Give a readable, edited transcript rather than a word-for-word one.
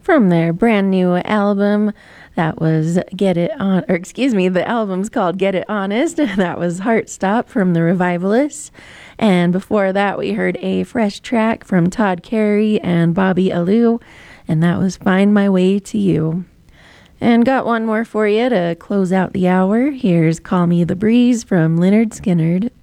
from their brand new album. That was the album's called Get It Honest. That was Heart Stop from the Revivalists. And before that, we heard a fresh track from Todd Carey and Bobby Alou, and that was Find My Way to You. And got one more for you to close out the hour. Here's Call Me the Breeze from Lynyrd Skynyrd.